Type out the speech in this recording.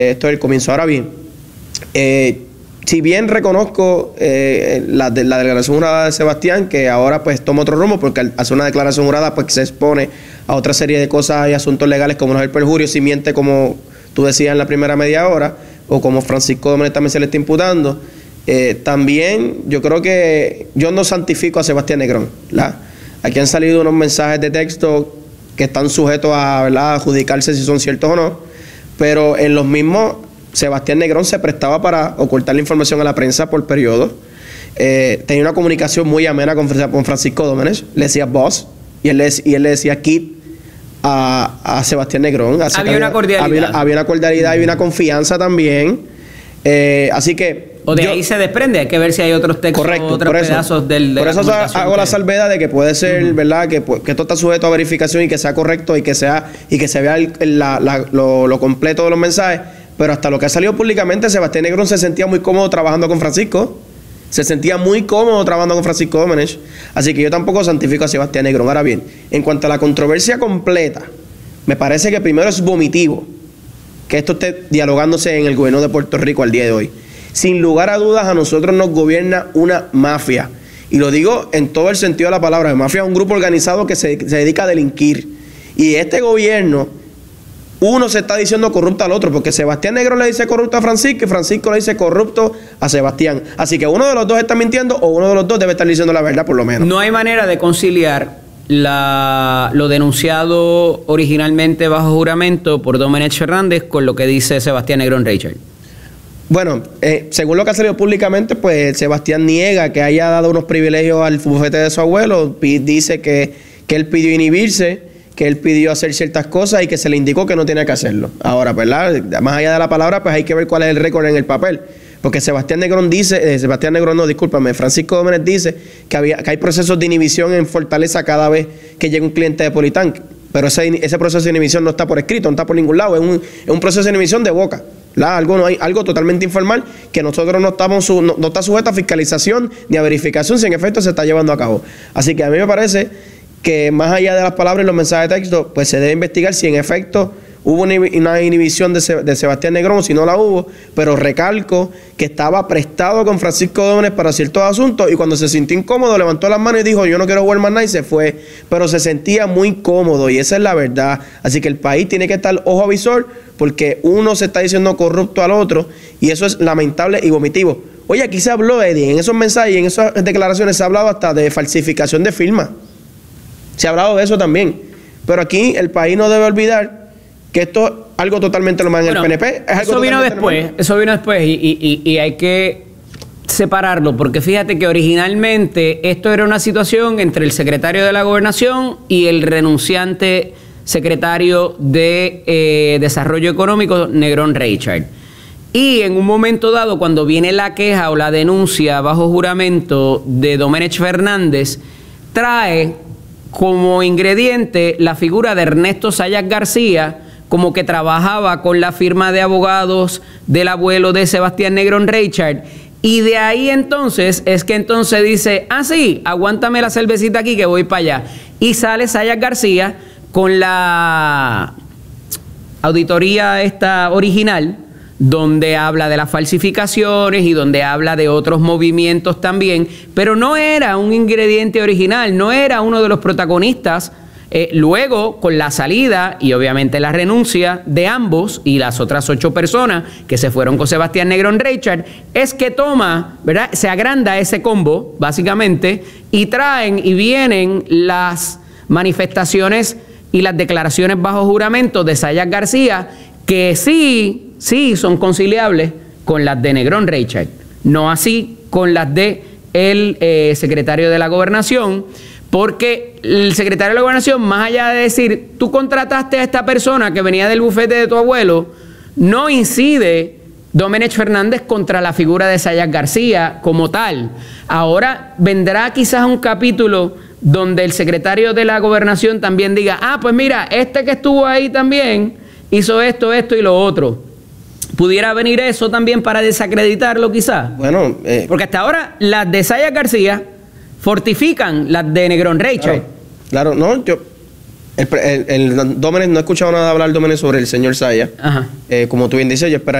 esto es el comienzo. Ahora bien, si bien reconozco la declaración jurada de Sebastián, que ahora pues toma otro rumbo, porque al hacer una declaración jurada pues se expone a otra serie de cosas y asuntos legales como no es el perjurio, si miente como tú decías en la primera media hora, o como Francisco Domenech también se le está imputando. También yo creo que yo no santifico a Sebastián Negrón, ¿verdad? Aquí han salido unos mensajes de texto que están sujetos a, ¿verdad?, adjudicarse si son ciertos o no, pero en los mismos Sebastián Negrón se prestaba para ocultar la información a la prensa por periodos. Tenía una comunicación muy amena con Francisco Domenech, le decía boss, y él le decía kid a Sebastián Negrón. Había una cordialidad. Había una cordialidad y una confianza también. Así que... O de ahí se desprende, hay que ver si hay otros textos, otros pedazos del... Por eso hago la salvedad de que puede ser, ¿verdad?, que esto está sujeto a verificación y que sea correcto y que se vea lo completo de los mensajes. Pero hasta lo que ha salido públicamente, Sebastián Negrón se sentía muy cómodo trabajando con Francisco. Se sentía muy cómodo trabajando con Francisco Domenech. Así que yo tampoco santifico a Sebastián Negrón. Ahora bien, en cuanto a la controversia completa, me parece que primero es vomitivo que esto esté dialogándose en el gobierno de Puerto Rico al día de hoy. Sin lugar a dudas, a nosotros nos gobierna una mafia. Y lo digo en todo el sentido de la palabra. La mafia es un grupo organizado que se dedica a delinquir. Y este gobierno, uno se está diciendo corrupto al otro, porque Sebastián Negrón le dice corrupto a Francisco y Francisco le dice corrupto a Sebastián. Así que uno de los dos está mintiendo o uno de los dos debe estar diciendo la verdad, por lo menos. No hay manera de conciliar lo denunciado originalmente bajo juramento por Domenech Fernández con lo que dice Sebastián Negrón Reichard. Bueno, según lo que ha salido públicamente, pues Sebastián niega que haya dado unos privilegios al bufete de su abuelo. Dice que él pidió inhibirse, que él pidió hacer ciertas cosas y que se le indicó que no tenía que hacerlo. Ahora, ¿verdad? Más allá de la palabra, pues hay que ver cuál es el récord en el papel. Porque Sebastián Negrón dice, Francisco Domenech dice que hay procesos de inhibición en Fortaleza cada vez que llega un cliente de Politank. Pero ese proceso de inhibición no está por escrito, no está por ningún lado, es un proceso de inhibición de boca. Algo totalmente informal que nosotros no está sujeto a fiscalización ni a verificación si en efecto se está llevando a cabo. Así que a mí me parece que más allá de las palabras y los mensajes de texto, pues se debe investigar si en efecto hubo una inhibición de Sebastián Negrón o si no la hubo, pero recalco que estaba prestado con Francisco Domenech para ciertos asuntos y cuando se sintió incómodo levantó las manos y dijo yo no quiero jugar más nada y se fue, pero se sentía muy cómodo y esa es la verdad. Así que el país tiene que estar ojo a visor porque uno se está diciendo corrupto al otro y eso es lamentable y vomitivo. Oye, aquí se habló, Eddie, en esos mensajes y en esas declaraciones se ha hablado hasta de falsificación de firmas. Se ha hablado de eso también. Pero aquí el país no debe olvidar que esto es algo totalmente normal en el PNP. Eso vino después y hay que separarlo, porque fíjate que originalmente esto era una situación entre el secretario de la Gobernación y el renunciante secretario de Desarrollo Económico, Negrón Reichard. Y en un momento dado, cuando viene la queja o la denuncia bajo juramento de Domenech Fernández, trae como ingrediente la figura de Ernesto Zayas García, como que trabajaba con la firma de abogados del abuelo de Sebastián Negrón Reichard. Y de ahí entonces es que entonces dice, sí, aguántame la cervecita aquí que voy para allá. Y sale Zayas García con la auditoría esta original, donde habla de las falsificaciones y donde habla de otros movimientos también, pero no era un ingrediente original, no era uno de los protagonistas. Luego, con la salida y obviamente la renuncia de ambos y las otras 8 personas que se fueron con Sebastián Negrón Reichard, es que toma, ¿verdad?, se agranda ese combo, básicamente, y traen y vienen las manifestaciones y las declaraciones bajo juramento de Zayas García, que sí son conciliables con las de Negrón Reichard, no así con las de el secretario de la Gobernación, porque el secretario de la Gobernación, más allá de decir, tú contrataste a esta persona que venía del bufete de tu abuelo, no incide Domenech Fernández contra la figura de Zayas García como tal. Ahora vendrá quizás un capítulo donde el secretario de la Gobernación también diga, pues mira, este que estuvo ahí también hizo esto y lo otro. ¿Pudiera venir eso también para desacreditarlo quizás? Bueno, porque hasta ahora las de Zayas García fortifican las de Negrón Reichard. Claro, no, Dómenes, no he escuchado nada hablar Dómenes sobre el señor Saya. Ajá. Como tú bien dices, yo esperaría